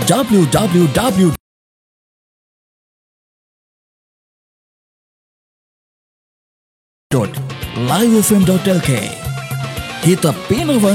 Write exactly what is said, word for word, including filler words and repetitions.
w w w dot live f m dot l k. Kita pinawan